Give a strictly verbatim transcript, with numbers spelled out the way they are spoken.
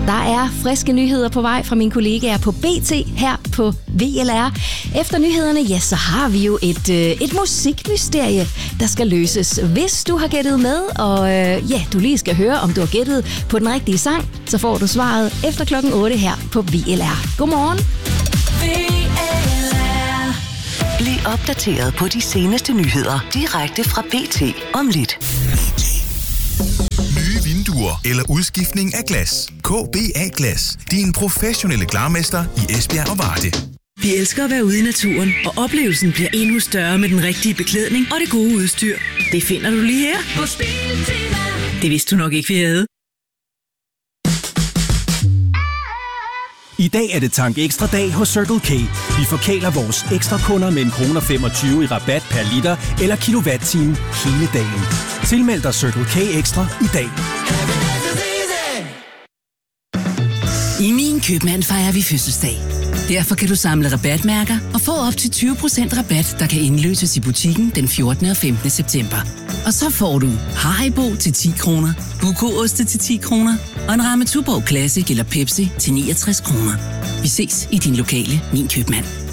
Der er friske nyheder på vej fra mine kollegaer på B T her på V L R. Efter nyhederne, ja, så har vi jo et, øh, et musikmysterie, der skal løses. Hvis du har gættet med, og øh, ja, du lige skal høre, om du har gættet på den rigtige sang, så får du svaret efter klokken otte her på V L R. Godmorgen. V L R. Bliv opdateret på de seneste nyheder direkte fra B T om lidt. Nye vinduer eller udskiftning af glas. K B A Glas. Din professionelle glarmester i Esbjerg og Varde. Vi elsker at være ude i naturen, og oplevelsen bliver endnu større med den rigtige beklædning og det gode udstyr. Det finder du lige her. Hos Biltema. Det vidste du nok ikke, vi havde. I dag er det Tank Ekstra dag hos Circle K. Vi forkæler vores ekstra kunder med en krone femogtyve i rabat per liter eller kilowatt-time hele dagen. Tilmeld dig Circle K Ekstra i dag. I Min Købmand fejrer vi fødselsdag. Derfor kan du samle rabatmærker og få op til tyve procent rabat, der kan indløses i butikken den fjortende og femtende september. Og så får du Haribo til ti kroner, Buko-oste til ti kroner og en ramme Tuborg Classic eller Pepsi til niogtres kroner. Vi ses i din lokale Min Købmand.